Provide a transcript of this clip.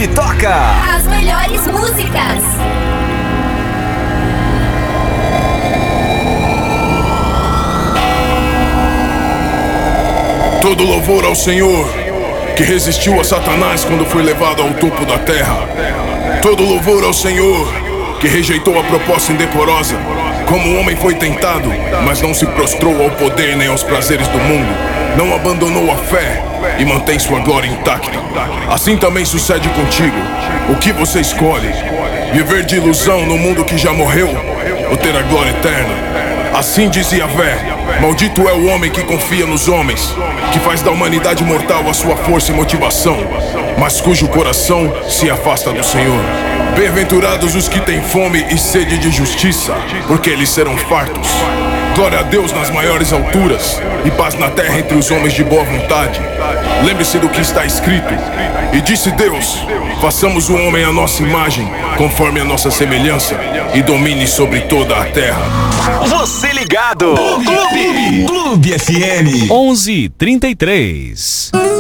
e toca as melhores músicas. Todo louvor ao Senhor, que resistiu a Satanás quando foi levado ao topo da terra. Todo louvor ao Senhor, que rejeitou a proposta indecorosa. Como o homem foi tentado, mas não se prostrou ao poder nem aos prazeres do mundo. Não abandonou a fé e mantém sua glória intacta. Assim também sucede contigo. O que você escolhe? Viver de ilusão no mundo que já morreu, ou ter a glória eterna? Assim dizia Yahvé: maldito é o homem que confia nos homens, que faz da humanidade mortal a sua força e motivação, mas cujo coração se afasta do Senhor. Bem-aventurados os que têm fome e sede de justiça, porque eles serão fartos. Glória a Deus nas maiores alturas e paz na terra entre os homens de boa vontade. Lembre-se do que está escrito: e disse Deus, façamos o homem à nossa imagem, conforme a nossa semelhança, e domine sobre toda a terra. Você ligado. Clube FM 11:33.